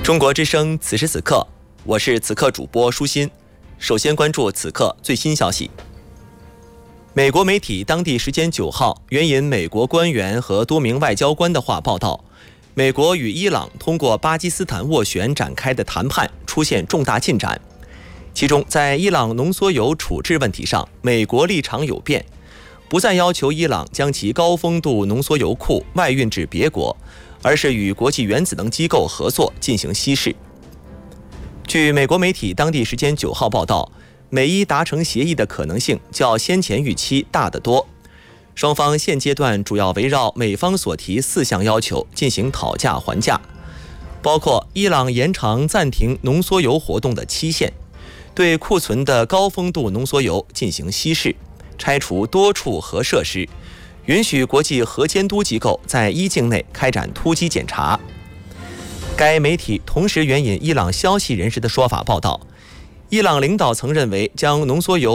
中国之声此时此刻，我是此刻主播舒心。首先关注此刻最新消息。美国媒体当地时间9号援引美国官员和多名外交官的话报道，美国与伊朗通过巴基斯坦斡旋展开的谈判出现重大进展。其中，在伊朗浓缩铀处置问题上，美国立场有变，不再要求伊朗将其高丰度浓缩铀库外运至别国，而是与国际原子能机构合作进行稀释。据美国媒体当地时间9号报道，美伊达成协议的可能性较先前预期大得多。双方现阶段主要围绕美方所提4项要求进行讨价还价，包括伊朗延长暂停浓缩铀活动的期限，对库存的高丰度浓缩铀进行稀释，拆除多处核设施，允许国际核监督机构在伊境内开展突击检查。该媒体同时援引伊朗消息人士的说法报道，伊朗领导层认为将浓缩铀